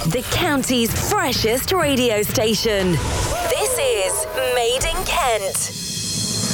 the county's freshest radio station. This is Made in Kent.